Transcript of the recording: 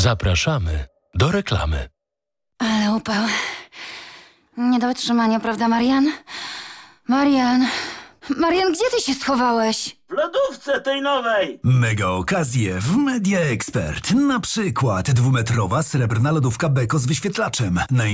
Zapraszamy do reklamy. Ale upał. Nie do wytrzymania, prawda, Marian? Marian, gdzie ty się schowałeś? W lodówce tej nowej! Mega okazje w Media Expert. Na przykład 2-metrowa srebrna lodówka Beko z wyświetlaczem.